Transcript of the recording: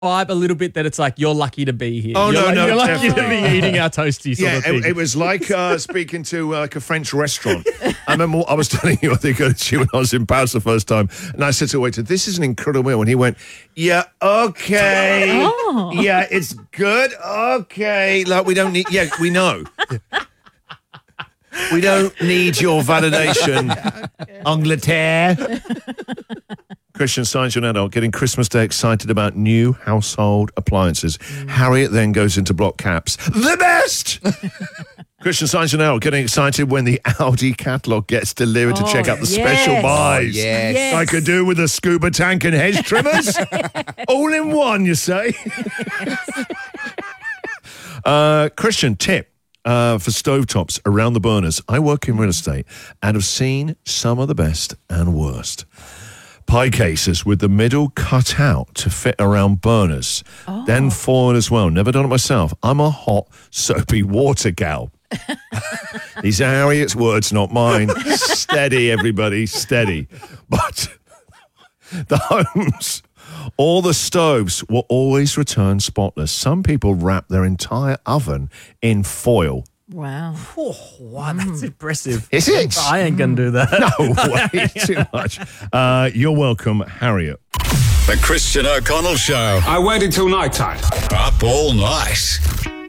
vibe a little bit that it's like you're lucky to be here. Oh, You're lucky to definitely. be eating our toasty sort of thing. It was like speaking to like a French restaurant. I remember I was telling you, I think when I was in Paris the first time, and I said to the waiter, "This is an incredible meal," and he went, "Yeah, okay, yeah, it's good, okay." Like we don't need, we know. We don't need your validation, Angleterre. Christian Science Adult getting Christmas Day excited about new household appliances. Harriet then goes into block caps. The best! Christian Science Adult getting excited when the Audi catalogue gets delivered to check out the special buys. Yes. I could do with a scuba tank and hedge trimmers. All in one, you say? Christian, tip. For stovetops around the burners. I work in real estate and have seen some of the best and worst. Pie cases with the middle cut out to fit around burners. Then forward as well. Never done it myself. I'm a hot, soapy water gal. These are Harriet's words, not mine. Steady, everybody, steady. But the homes... All the stoves will always return spotless. Some people wrap their entire oven in foil. Wow. Oh, wow, that's impressive. Is it? I ain't going to do that. No way, too much. You're welcome, Harriet. The Christian O'Connell Show. I waited till night time. Up all night.